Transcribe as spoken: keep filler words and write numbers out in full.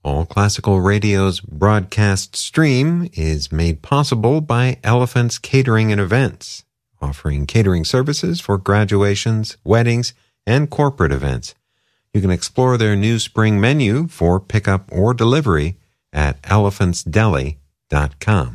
All Classical Radio's broadcast stream is made possible by Elephant's Catering and Events, offering catering services for graduations, weddings, and corporate events. You can explore their new spring menu for pickup or delivery at elephants deli dot com.